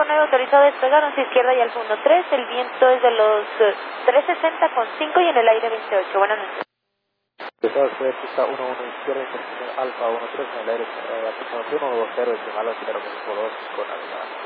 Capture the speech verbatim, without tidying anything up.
cinco nueve autorizado a despegar, once izquierda y Alfa uno tres, el viento es de los eh, tres sesenta con cinco y en el aire veintiocho. Buenas noches. Después de pista uno uno izquierda, intercepción Alfa uno tres en el aire, eh, aproximación uno dos cero, decimal cero dos con Alfa.